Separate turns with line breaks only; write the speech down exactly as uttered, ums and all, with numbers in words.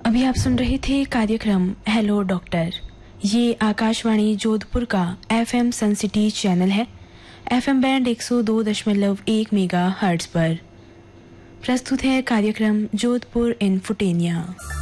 अभी आप सुन रहे थे कार्यक्रम हेलो डॉक्टर। ये आकाशवाणी जोधपुर का एफएम सनसिटी चैनल है। एफएम बैंड एक सौ दो दशमलव एक मेगा हर्ट्ज पर प्रस्तुत है कार्यक्रम जोधपुर इन फुटेनिया।